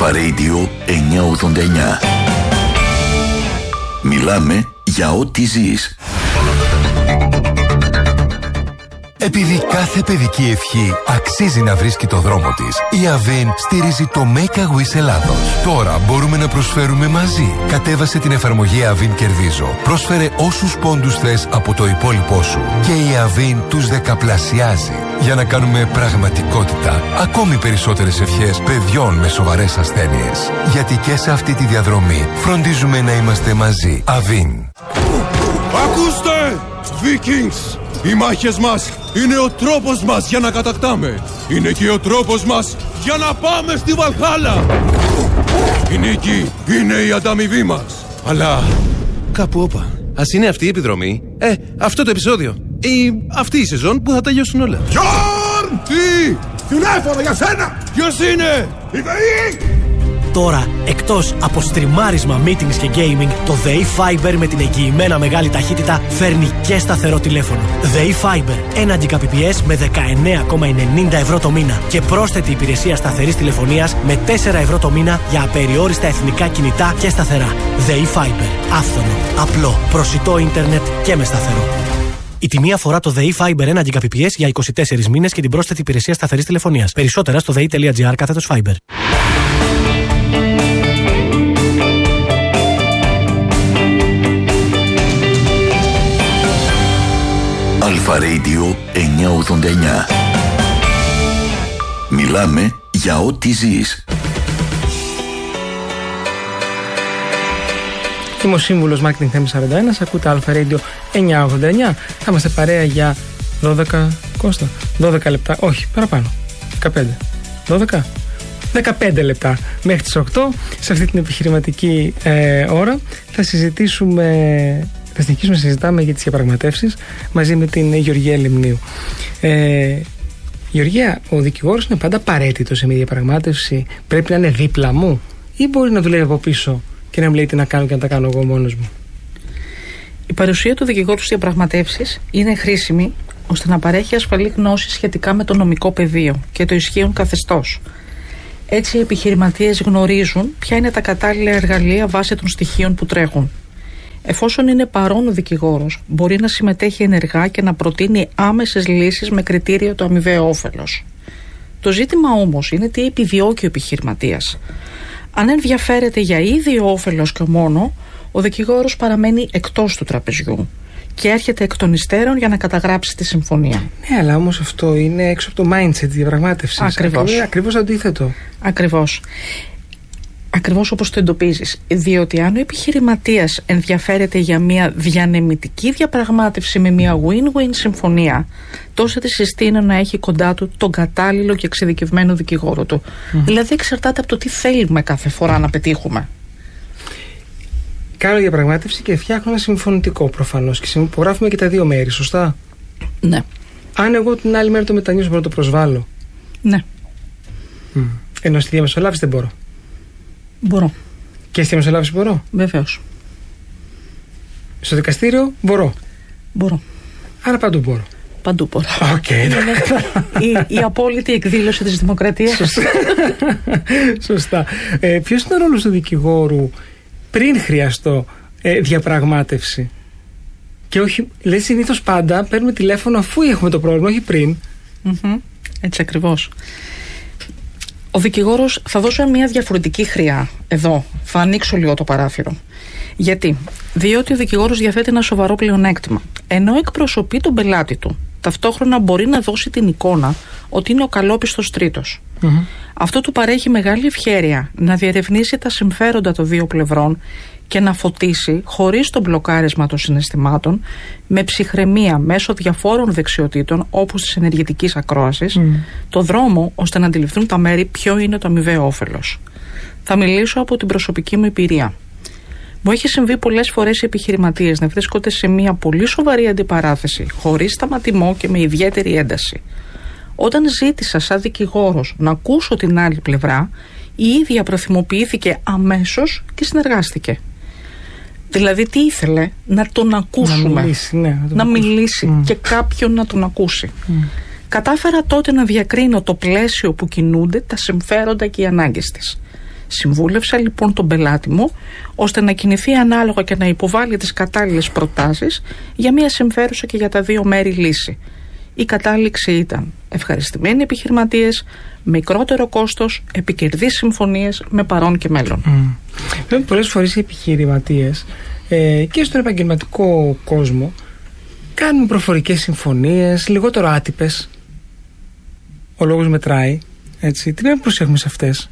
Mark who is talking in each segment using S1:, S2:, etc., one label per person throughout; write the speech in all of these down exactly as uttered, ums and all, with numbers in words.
S1: Αλφα Radio εννιακόσια ογδόντα εννιά. Μιλάμε για ό,τι ζεις.
S2: Επειδή κάθε παιδική ευχή αξίζει να βρίσκει το δρόμο της, η Avin στηρίζει το Make a Wish Ελλάδος. Τώρα μπορούμε να προσφέρουμε μαζί. Κατέβασε την εφαρμογή Avin Κερδίζω. Πρόσφερε όσους πόντους θες από το υπόλοιπό σου και η Avin τους δεκαπλασιάζει. Για να κάνουμε πραγματικότητα ακόμη περισσότερες ευχές παιδιών με σοβαρές ασθένειες. Γιατί και σε αυτή τη διαδρομή φροντίζουμε να είμαστε μαζί. Avin.
S3: Ακούστε, Vikings! Οι μάχες μας είναι ο τρόπος μας για να κατακτάμε. Είναι και ο τρόπος μας για να πάμε στη Βαλχάλα. Η νίκη είναι η ανταμοιβή μας. Αλλά κάπου όπα.
S4: Ας είναι αυτή η επιδρομή, ε, αυτό το επεισόδιο ή αυτή η σεζόν που θα τελειώσουν όλα.
S3: Γιόρν! Τι! Τηλέφωνο για σένα! Ποιος είναι? Η ΔΕΗ!
S5: Τώρα, εκτός από στριμάρισμα, meetings και gaming, το ΔΕΗ Fiber με την εγγυημένα μεγάλη ταχύτητα φέρνει και σταθερό τηλέφωνο. ΔΕΗ Fiber, ένα Gbps με δεκαεννέα κόμμα ενενήντα ευρώ το μήνα και πρόσθετη υπηρεσία σταθερής τηλεφωνίας με τέσσερα ευρώ το μήνα για απεριόριστα εθνικά κινητά και σταθερά. ΔΕΗ Fiber, άφθονο, απλό, προσιτό ίντερνετ και με σταθερό. Η τιμή αφορά το ΔΕΗ Fiber ένα Gbps για είκοσι τέσσερις μήνες και την πρόσθετη υπηρεσία σταθερής τηλεφωνίας. Περισσότερα στο δei.gr κάθετος Fiber.
S1: Αλφα Radio εννιακόσια ογδόντα εννιά. Μιλάμε για ό,τι ζεις.
S6: Είμαι ο σύμβουλος Marketing Θέμης σαράντα ένα, ακούτε Αλφα Radio εννιακόσια ογδόντα εννιά. Θα είμαστε παρέα για δώδεκα, Κώστα, δώδεκα λεπτά, όχι, παραπάνω, δεκαπέντε, δώδεκα, δεκαπέντε λεπτά μέχρι τις οκτώ. Σε αυτή την επιχειρηματική ε, ώρα θα συζητήσουμε... Θα συνεχίσουμε να συζητάμε για τις διαπραγματεύσεις μαζί με την Γεωργία Λιμνίου. Ε, Γεωργία, ο δικηγόρος είναι πάντα απαραίτητο σε μια διαπραγμάτευση? Πρέπει να είναι δίπλα μου ή μπορεί να δουλεύει από πίσω και να μου λέει τι να κάνω και να τα κάνω εγώ μόνος μου?
S7: Η παρουσία του δικηγόρου στις διαπραγματεύσεις είναι χρήσιμη ώστε να παρέχει ασφαλή γνώση σχετικά με το νομικό πεδίο και το ισχύον καθεστώς. Έτσι, οι επιχειρηματίες γνωρίζουν ποια είναι τα κατάλληλα εργαλεία βάσει των στοιχείων που τρέχουν. Εφόσον είναι παρόν ο δικηγόρος, μπορεί να συμμετέχει ενεργά και να προτείνει άμεσες λύσεις με κριτήριο το αμοιβαίο όφελος. Το ζήτημα όμως είναι τι επιδιώκει ο επιχειρηματίας. Αν ενδιαφέρεται για ίδιο όφελος και μόνο, ο δικηγόρος παραμένει εκτός του τραπεζιού και έρχεται εκ των υστέρων για να καταγράψει τη συμφωνία.
S6: Ναι, αλλά όμως αυτό είναι έξω από το mindset της διαπραγμάτευσης.
S7: Ακριβώς.
S6: Ακριβώς αντίθετο.
S7: Ακριβώς. Ακριβώς όπως το εντοπίζεις. Διότι αν ο επιχειρηματίας ενδιαφέρεται για μια διανεμητική διαπραγμάτευση με μια win-win συμφωνία, τόσο τη συστήνω να έχει κοντά του τον κατάλληλο και εξειδικευμένο δικηγόρο του. Mm. Δηλαδή εξαρτάται από το τι θέλουμε κάθε φορά να πετύχουμε.
S6: Κάνω διαπραγμάτευση και φτιάχνω ένα συμφωνητικό προφανώς και υπογράφουμε και τα δύο μέρη, σωστά?
S7: Ναι.
S6: Αν εγώ την άλλη μέρα το μετανιώσω, μπορώ να το προσβάλλω?
S7: Ναι.
S6: Mm. Ενώ στη διαμεσολάβηση δεν μπορώ?
S7: Μπορώ.
S6: Και στη διαμεσολάβηση μπορώ?
S7: Βεβαίως.
S6: Στο δικαστήριο μπορώ?
S7: Μπορώ.
S6: Άρα παντού μπορώ?
S7: Παντού μπορώ.
S6: Okay.
S7: η, η απόλυτη εκδήλωση της δημοκρατίας.
S6: Σωστά. Σωστά. Ε, ποιος είναι ο ρόλος του δικηγόρου πριν χρειαστώ ε, διαπραγμάτευση? Και όχι, λέει συνήθως πάντα παίρνουμε τηλέφωνο αφού έχουμε το πρόβλημα, όχι πριν.
S7: Mm-hmm. Έτσι ακριβώς. Ο δικηγόρος, θα δώσω μια διαφορετική χρειά εδώ, θα ανοίξω λίγο το παράθυρο. Γιατί? Διότι ο δικηγόρος διαθέτει ένα σοβαρό πλεονέκτημα. Ενώ εκπροσωπεί τον πελάτη του, ταυτόχρονα μπορεί να δώσει την εικόνα ότι είναι ο καλόπιστος τρίτος. Mm-hmm. Αυτό του παρέχει μεγάλη ευχέρεια να διερευνήσει τα συμφέροντα των δύο πλευρών και να φωτίσει, χωρίς το μπλοκάρισμα των συναισθημάτων, με ψυχραιμία μέσω διαφόρων δεξιοτήτων όπως της ενεργητικής ακρόασης, mm. το δρόμο ώστε να αντιληφθούν τα μέρη ποιο είναι το αμοιβαίο όφελος. Θα μιλήσω από την προσωπική μου εμπειρία. Μου έχει συμβεί πολλές φορές οι επιχειρηματίες να βρίσκονται σε μια πολύ σοβαρή αντιπαράθεση, χωρίς σταματημό και με ιδιαίτερη ένταση. Όταν ζήτησα σαν δικηγόρος να ακούσω την άλλη πλευρά, η ίδια προθυμοποιήθηκε αμέσως και συνεργάστηκε. Δηλαδή τι ήθελε? Να τον ακούσουμε,
S6: να μιλήσει, ναι, να, τον
S7: να
S6: ακούσει.
S7: μιλήσει
S6: Mm.
S7: και κάποιον να τον ακούσει. Mm. Κατάφερα τότε να διακρίνω το πλαίσιο που κινούνται τα συμφέροντα και οι ανάγκες της. Συμβούλευσα λοιπόν τον πελάτη μου ώστε να κινηθεί ανάλογα και να υποβάλει τις κατάλληλες προτάσεις για μια συμφέρουσα και για τα δύο μέρη λύση. Η κατάληξη ήταν ευχαριστημένοι επιχειρηματίες, μικρότερο κόστος, επικερδείς συμφωνίες με παρόν και μέλλον.
S6: Mm. Πολλές φορές οι επιχειρηματίες ε, και στον επαγγελματικό κόσμο κάνουν προφορικές συμφωνίες, λιγότερο άτυπες. Ο λόγος μετράει. Έτσι. Τι πρέπει να προσέχουμε σε αυτές?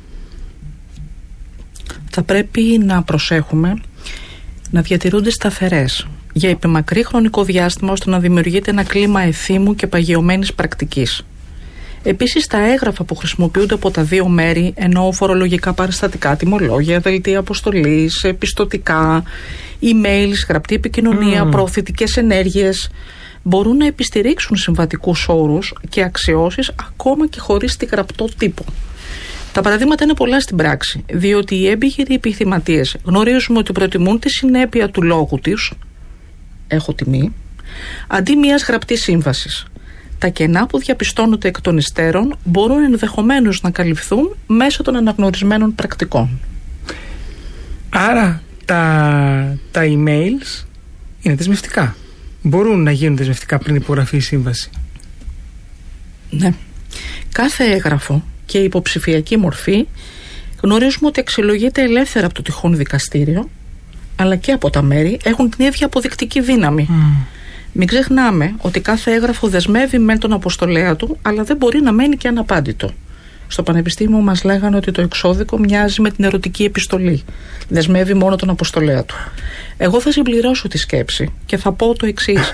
S7: Θα πρέπει να προσέχουμε να διατηρούνται σταθερές για επιμακρύ χρονικό διάστημα, ώστε να δημιουργείται ένα κλίμα εθήμου και παγιωμένης πρακτικής. Επίσης, τα έγγραφα που χρησιμοποιούνται από τα δύο μέρη, ενώ φορολογικά παραστατικά, τιμολόγια, δελτία αποστολής, πιστωτικά, emails, γραπτή επικοινωνία, mm. προωθητικές ενέργειες, μπορούν να επιστηρίξουν συμβατικούς όρους και αξιώσεις ακόμα και χωρίς τη γραπτό τύπο. Τα παραδείγματα είναι πολλά στην πράξη, διότι οι έμπειροι επιχειρηματίες γνωρίζουμε ότι προτιμούν τη συνέπεια του λόγου τους, έχω τιμή, αντί μιας γραπτής σύμβασης. Τα κενά που διαπιστώνονται εκ των υστέρων μπορούν ενδεχομένως να καλυφθούν μέσω των αναγνωρισμένων πρακτικών.
S6: Άρα τα, τα emails είναι δεσμευτικά. Μπορούν να γίνουν δεσμευτικά πριν υπογραφεί η σύμβαση.
S7: Ναι. Κάθε έγγραφο και υποψηφιακή μορφή γνωρίζουμε ότι αξιολογείται ελεύθερα από το τυχόν δικαστήριο, αλλά και από τα μέρη έχουν την ίδια αποδεικτική δύναμη. Mm. Μην ξεχνάμε ότι κάθε έγγραφο δεσμεύει με τον αποστολέα του, αλλά δεν μπορεί να μένει και αναπάντητο. Στο πανεπιστήμιο μας λέγανε ότι το εξώδικο μοιάζει με την ερωτική επιστολή. Δεσμεύει μόνο τον αποστολέα του. Εγώ θα συμπληρώσω τη σκέψη και θα πω το εξής.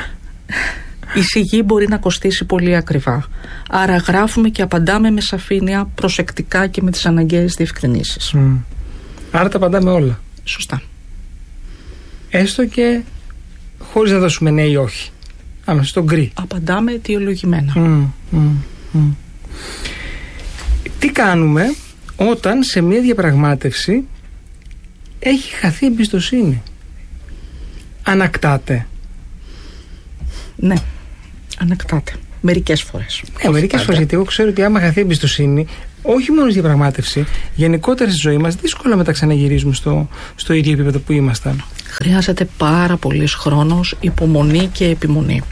S7: Η σιγή μπορεί να κοστίσει πολύ ακριβά. Άρα γράφουμε και απαντάμε με σαφήνεια, προσεκτικά και με τις αναγκαίες διευκρινήσεις.
S6: Mm. Άρα τα απαντάμε όλα.
S7: Σωστά.
S6: Έστω και χωρίς να δώσουμε ναι ή όχι. Άμεσα στο γκρι.
S7: Απαντάμε αιτιολογημένα.
S6: Mm, mm, mm. Τι κάνουμε όταν σε μια διαπραγμάτευση έχει χαθεί εμπιστοσύνη? Ανακτάται?
S7: Ναι, ανακτάται. Μερικές φορές.
S6: Ναι, μερικές φορές, γιατί εγώ ξέρω ότι άμα χαθεί εμπιστοσύνη, όχι μόνο στη διαπραγμάτευση, γενικότερα στη ζωή μας, δύσκολα να τα ξαναγυρίζουμε στο, στο ίδιο επίπεδο που ήμασταν.
S7: Χρειάζεται πάρα πολύς χρόνος, υπομονή και επιμονή.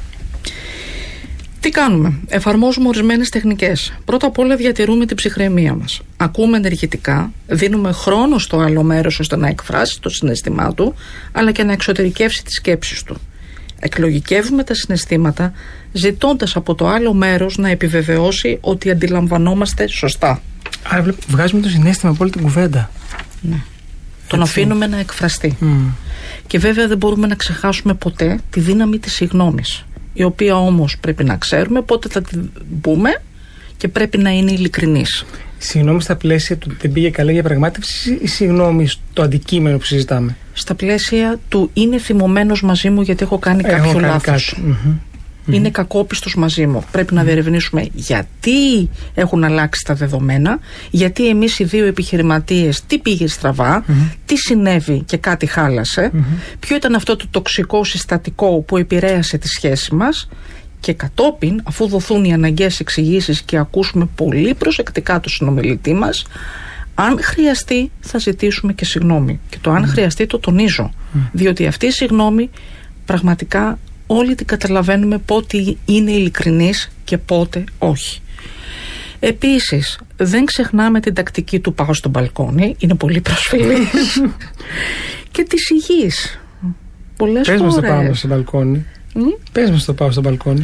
S7: Τι κάνουμε? Εφαρμόζουμε ορισμένες τεχνικές. Πρώτα απ' όλα διατηρούμε την ψυχραιμία μας. Ακούμε ενεργητικά, δίνουμε χρόνο στο άλλο μέρος ώστε να εκφράσει το συναίσθημά του, αλλά και να εξωτερικεύσει τις σκέψεις του. Εκλογικεύουμε τα συναισθήματα, ζητώντας από το άλλο μέρος να επιβεβαιώσει ότι αντιλαμβανόμαστε σωστά.
S6: Άρα βγάζουμε το συναίσθημα από όλη την κουβέντα.
S7: Ναι. Τον αφήνουμε να εκφραστεί. Mm. Και βέβαια δεν μπορούμε να ξεχάσουμε ποτέ τη δύναμη της συγγνώμης, η οποία όμως πρέπει να ξέρουμε πότε θα την πούμε και πρέπει να είναι ειλικρινής.
S6: Συγγνώμη στα πλαίσια του δεν πήγε καλά για πραγμάτευση ή συγγνώμη στο αντικείμενο που συζητάμε?
S7: Στα πλαίσια του είναι θυμωμένος μαζί μου γιατί έχω κάνει κάποιο έχω λάθος. Κάνει mm-hmm. Είναι mm-hmm. κακόπιστος μαζί μου. Πρέπει mm-hmm. να διερευνήσουμε γιατί έχουν αλλάξει τα δεδομένα, γιατί εμείς οι δύο επιχειρηματίες τι πήγε στραβά, mm-hmm. τι συνέβη και κάτι χάλασε, mm-hmm. ποιο ήταν αυτό το τοξικό συστατικό που επηρέασε τη σχέση μας. Και κατόπιν, αφού δοθούν οι αναγκαίες εξηγήσεις και ακούσουμε πολύ προσεκτικά το συνομιλητή μας, αν χρειαστεί θα ζητήσουμε και συγγνώμη. Και το αν mm. χρειαστεί το τονίζω. Mm. Διότι αυτή η συγγνώμη πραγματικά όλοι την καταλαβαίνουμε πότε είναι ειλικρινής και πότε όχι. Επίσης, δεν ξεχνάμε την τακτική του πάω στο μπαλκόνι, είναι πολύ προσφυλής. Και της υγιής. Πολλές
S6: Πες
S7: φορές.
S6: Πες μας το πάω στο μπαλκόνι. Mm? Πες μας το πάω στο μπαλκόνι.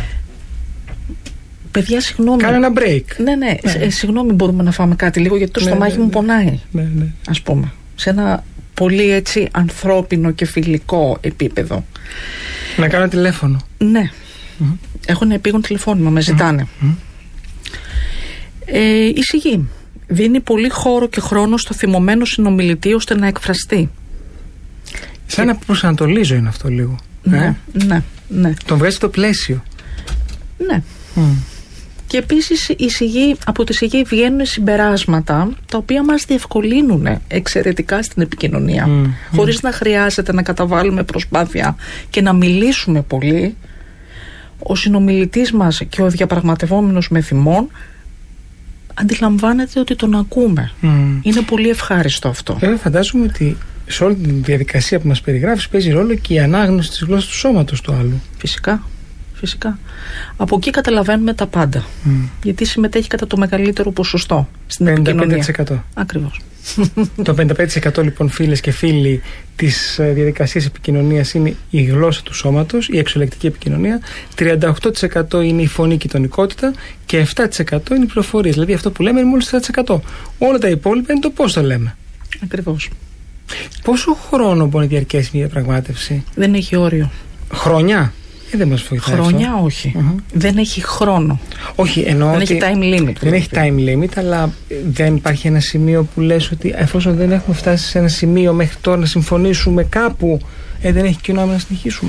S7: Παιδιά, συγγνώμη.
S6: Κάνε ένα break.
S7: Ναι, ναι. ναι. Ε, συγγνώμη, μπορούμε να φάμε κάτι λίγο, γιατί το ναι, στομάχι ναι, μου πονάει.
S6: Ναι, ναι.
S7: Ας πούμε. Σε ένα πολύ έτσι ανθρώπινο και φιλικό επίπεδο.
S6: Να κάνω τηλέφωνο.
S7: Ναι. Mm-hmm. Έχω ένα επίγον τηλεφώνημα, με ζητάνε. Mm-hmm. Ε, η σιγή δίνει πολύ χώρο και χρόνο στο θυμωμένο συνομιλητή ώστε να εκφραστεί.
S6: Σαν και... να προσανατολίζω είναι αυτό λίγο.
S7: Ναι,
S6: ε?
S7: ναι, ναι.
S6: Τον βγάζει στο πλαίσιο.
S7: Ναι. Mm. Και επίσης η σιγή, από τη σιγή βγαίνουν συμπεράσματα τα οποία μας διευκολύνουν εξαιρετικά στην επικοινωνία. Mm. Χωρίς mm. να χρειάζεται να καταβάλουμε προσπάθεια και να μιλήσουμε πολύ. Ο συνομιλητής μας και ο διαπραγματευόμενος με θυμόν αντιλαμβάνεται ότι τον ακούμε. Mm. Είναι πολύ ευχάριστο αυτό.
S6: Βέβαια, φαντάζομαι ότι σε όλη τη διαδικασία που μας περιγράφεις παίζει ρόλο και η ανάγνωση της γλώσσας του σώματος του άλλου.
S7: Φυσικά. Φυσικά. Από εκεί καταλαβαίνουμε τα πάντα. Mm. Γιατί συμμετέχει κατά το μεγαλύτερο ποσοστό στην
S6: πενήντα πέντε
S7: επικοινωνία.
S6: τοις εκατό.
S7: Ακριβώς.
S6: Το πενήντα πέντε τοις εκατό λοιπόν, φίλες και φίλοι, της διαδικασίας επικοινωνίας είναι η γλώσσα του σώματος, η εξωλεκτική επικοινωνία. τριάντα οκτώ τοις εκατό είναι η φωνή και η τονικότητα και επτά τοις εκατό είναι οι πληροφορίες. Δηλαδή αυτό που λέμε είναι μόλις επτά τοις εκατό. Όλα τα υπόλοιπα είναι το πώς το λέμε.
S7: Ακριβώς.
S6: Πόσο χρόνο μπορεί να διαρκέσει μια διαπραγμάτευση?
S7: Δεν έχει όριο.
S6: Χρόνια? Ε, δεν μας βοηθάει
S7: Χρόνια
S6: αυτό.
S7: όχι.
S6: Uh-huh.
S7: Δεν έχει χρόνο.
S6: Όχι, εννοώ
S7: δεν
S6: ότι
S7: έχει time limit.
S6: Δεν έχει time limit, αλλά δεν υπάρχει ένα σημείο που λες ότι εφόσον δεν έχουμε φτάσει σε ένα σημείο μέχρι τώρα να συμφωνήσουμε κάπου, ε, δεν έχει κοινό να συνεχίσουμε.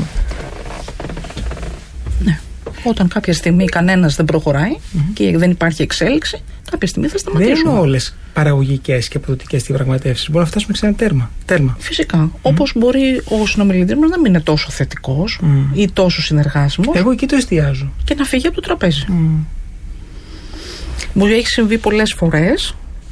S7: Ναι. Όταν κάποια στιγμή κανένας δεν προχωράει mm-hmm. και δεν υπάρχει εξέλιξη, κάποια στιγμή θα σταματήσουμε.
S6: Δεν είναι όλες παραγωγικές και αποδοτικές διαπραγματεύσεις. Μπορεί να φτάσουμε σε ένα τέρμα. τέρμα.
S7: Φυσικά. Mm. Όπως μπορεί ο συνομιλητής μας να μην είναι τόσο θετικός mm. ή τόσο συνεργάσιμος.
S6: Εγώ εκεί το εστιάζω.
S7: Και να φύγει από το τραπέζι. Mm. Μου έχει συμβεί πολλές φορές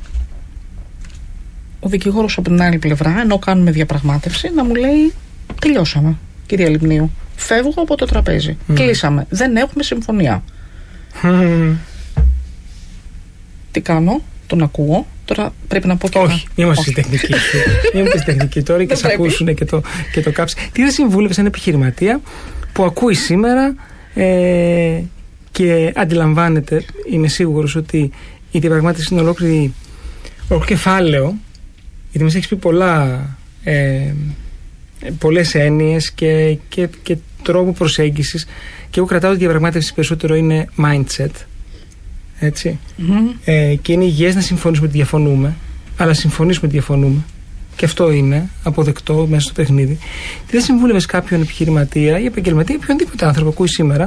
S7: ο δικηγόρος από την άλλη πλευρά, ενώ κάνουμε διαπραγμάτευση, να μου λέει: τελειώσαμε, κυρία Λιμνίου. Φεύγω από το τραπέζι. Mm. Κλείσαμε. Δεν έχουμε συμφωνία. Mm. Τι κάνω? Τον ακούω. Τώρα πρέπει να πω και.
S6: Όχι, είμαστε στη τεχνική. Είμαστε στη τεχνική τώρα και σε ακούσουν και το, και το κάψει. Τι θα συμβούλευε έναν επιχειρηματία που ακούει σήμερα ε, και αντιλαμβάνεται, είμαι σίγουρος, ότι η διαπραγμάτευση είναι ολόκληρη, ολόκληρο κεφάλαιο, γιατί μας έχει πει πολλά, ε, πολλές έννοιες και, και, και τρόπο προσέγγισης, και εγώ κρατάω ότι η διαπραγμάτευση περισσότερο είναι mindset. Έτσι. Mm-hmm. Ε, και είναι υγιές να συμφωνήσουμε ότι διαφωνούμε, αλλά συμφωνήσουμε ότι διαφωνούμε. Και αυτό είναι αποδεκτό μέσα στο παιχνίδι. Τι δεν συμβούλευες κάποιον επιχειρηματία ή επαγγελματία, οποιονδήποτε άνθρωπο ακούει σήμερα,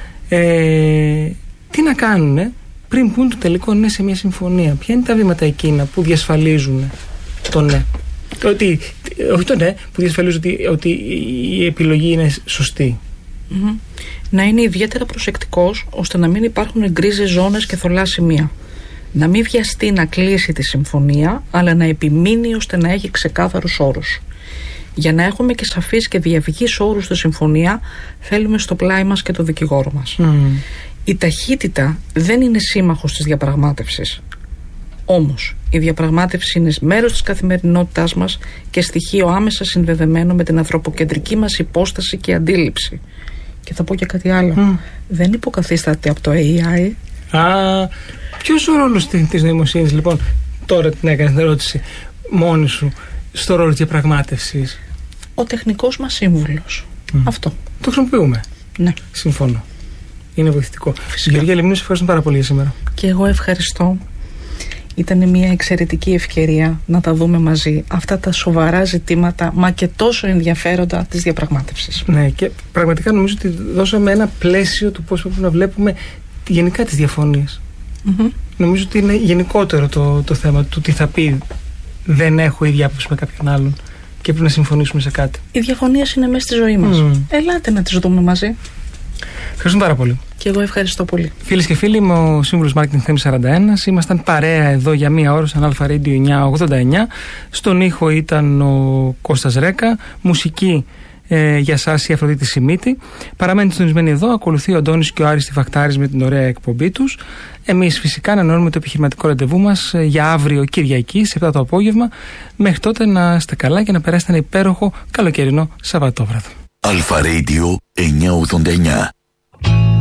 S6: ε, τι να κάνουν πριν πούν το τελικό ναι σε μια συμφωνία? Ποια είναι τα βήματα εκείνα που διασφαλίζουν το ναι? Ότι, όχι το ναι, που διασφαλίζουν ότι, ότι η επιλογή είναι σωστή.
S7: Mm-hmm. Να είναι ιδιαίτερα προσεκτικός ώστε να μην υπάρχουν γκρίζες ζώνες και θολά σημεία. Να μην βιαστεί να κλείσει τη συμφωνία, αλλά να επιμείνει ώστε να έχει ξεκάθαρους όρους. Για να έχουμε και σαφείς και διαυγείς όρους στη συμφωνία, θέλουμε στο πλάι μας και το δικηγόρο μας. Mm. Η ταχύτητα δεν είναι σύμμαχος της διαπραγμάτευσης. Όμως, η διαπραγμάτευση είναι μέρος της καθημερινότητάς μας και στοιχείο άμεσα συνδεδεμένο με την ανθρωποκεντρική μας υπόσταση και αντίληψη. Και θα πω και κάτι άλλο. Mm. Δεν υποκαθίσταται από το έι άι.
S6: Α, ποιος ο ρόλος της νοημοσύνης, λοιπόν? Τώρα την έκανες την ερώτηση μόνη σου, στο ρόλο της διαπραγμάτευσης.
S7: Ο τεχνικός μας σύμβουλος. Mm. Αυτό.
S6: Το χρησιμοποιούμε.
S7: Ναι. Συμφωνώ.
S6: Είναι βοηθητικό. Γεωργία Λιμνίου, σε ευχαριστώ πάρα πολύ για σήμερα.
S7: Και εγώ ευχαριστώ. Ήταν μια εξαιρετική ευκαιρία να τα δούμε μαζί αυτά τα σοβαρά ζητήματα, μα και τόσο ενδιαφέροντα της διαπραγμάτευσης.
S6: Ναι, και πραγματικά νομίζω ότι δώσαμε ένα πλαίσιο του πώς πρέπει να βλέπουμε γενικά τις διαφωνίες. Mm-hmm. Νομίζω ότι είναι γενικότερο το, το θέμα του τι θα πει δεν έχω ίδια άποψη με κάποιον άλλον και πρέπει να συμφωνήσουμε σε κάτι.
S7: Οι διαφωνίες είναι μέσα στη ζωή μας. Mm. Ελάτε να τις δούμε μαζί.
S6: Ευχαριστούμε πάρα πολύ.
S7: Και εγώ ευχαριστώ πολύ.
S6: Φίλες και φίλοι, είμαι ο σύμβουλος Marketing Θέμης σαράντα ένα. Ήμασταν παρέα εδώ για μία ώρα στον Αλφα Radio εννιακόσια ογδόντα εννιά. Στον ήχο ήταν ο Κώστας Ρέκα. Μουσική ε, για σας η Αφροδίτη Σιμίτη. Παραμένετε συντονισμένοι εδώ. Ακολουθεί ο Αντώνης και ο Άρης Τιφακτάρης με την ωραία εκπομπή τους. Εμείς φυσικά ανανεώνουμε το επιχειρηματικό ραντεβού μας για αύριο Κυριακή, σε επτά το απόγευμα. Μέχρι τότε να είστε καλά και να περάσετε ένα υπέροχο καλοκαιρινό Σαββατόβραδο.
S1: Αλφα Radio εννιακόσια ογδόντα εννιά.